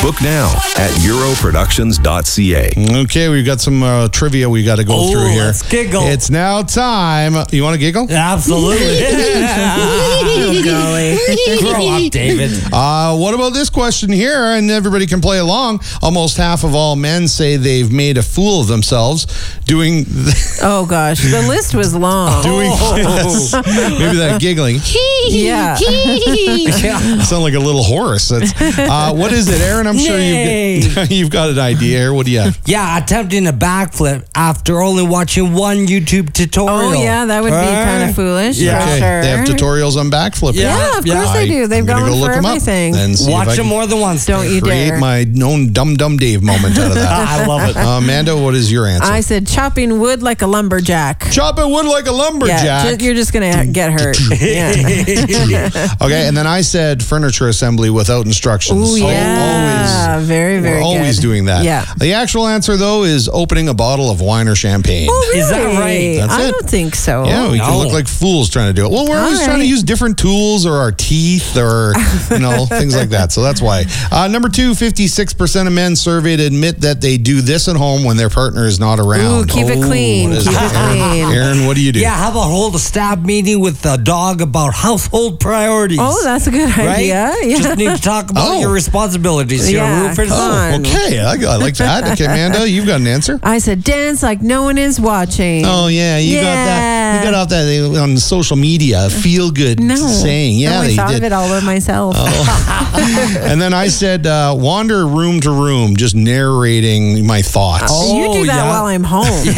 Book now at europroductions.ca. Okay, we've got some trivia we got to go through here. Let's giggle. It's now time. You want to giggle? Absolutely. Oh, golly. Grow up, David. What about this question here? And everybody can play along. Almost half of all men say they've made a fool of themselves doing Oh, gosh. The list was long. this. Maybe that giggling. Yeah. Sound like a little horse. That's, what is it, Aaron? I'm sure you've got an idea. What do you have? Yeah, attempting a backflip after only watching one YouTube tutorial. Oh, yeah, that would be kind of foolish. Yeah. For Okay, sure. they have tutorials on backflipping. Yeah, of course they do. They've I'm got gonna one go for look 'em up everything. and see if Watch I them can more than once. Don't you create dare. my own Dumb Dave moment out of that. I love it. Amanda, what is your answer? I said chopping wood like a lumberjack. Chopping wood like a lumberjack. Yeah, you're just going to get hurt. Yeah. Okay, and then I said furniture assembly without instructions. Ooh, yeah. Always, very, very we're always good. doing that. Yeah. The actual answer, though, is opening a bottle of wine or champagne. Oh, really? Is that right? That's I it. don't think so. Yeah, we can No. look like fools trying to do it. Well, we're always All trying to right. use different tools or our teeth or, things like that. So that's why. Number two, 56% of men surveyed admit that they do this at home when their partner is not Ooh, around. keep it clean. What is Keep it? it clean. Aaron, what do you do? Yeah, how about hold a staff meeting with the dog about household priorities? Oh, that's a good right? idea. Yeah. Just need to talk about your responsibilities. Your Yeah, roof and come sun. on. Okay, I like that. Okay, Amanda, you've got an answer. I said dance like no one is watching. Oh yeah, you got that. You got off that on social media. Feel good saying. Yeah, no, I they thought did. of it all by myself. And then I said, wander room to room, just narrating my thoughts. You do that yeah. while I'm home.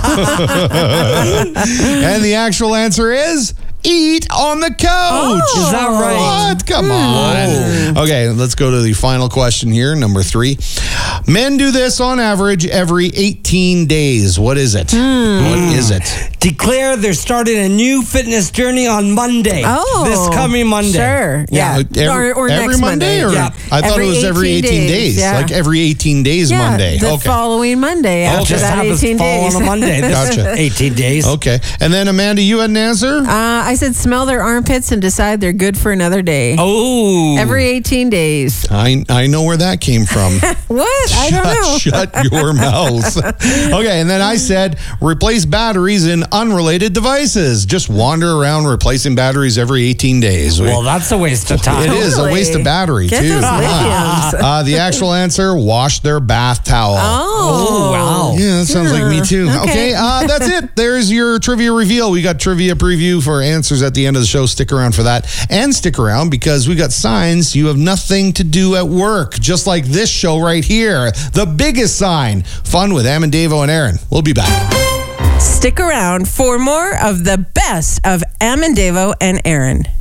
And the actual answer is eat on the couch. Is that right? What? Come on. Okay, let's go to the final question here, number 3. Men do this on average every 18 days. What is it? What is it? Declare they're starting a new fitness journey on Monday. Oh, This coming Monday. Sure. Yeah. or every next Monday? Or Yeah. I thought it was every 18 days. Yeah. Like every 18 days Yeah, Monday. the Okay. following Monday after Just that happens 18 to fall days. on a Monday. This Gotcha. 18 days. Okay. And then Amanda, you had an answer? I said smell their armpits and decide they're good for another day. Oh. Every 18 days. I know where that came from. What? I don't know. Shut your mouth. Okay, and then I said replace batteries in unrelated devices. Just wander around replacing batteries every 18 days. Well, that's a waste of time. It is a Totally. waste of battery, Get too. those Come on. lithiums. The actual answer, wash their bath towel. Oh, wow. Yeah, that sounds like me too. Okay, Okay. that's it. There's your trivia reveal. We got trivia preview for answers at the end of the show. Stick around for that. And stick around because we got signs you have nothing to do at work. Just like this show right here. The biggest sign. Fun with Amandavo and Aaron. We'll be back. Stick around for more of the best of Amandavo and Aaron.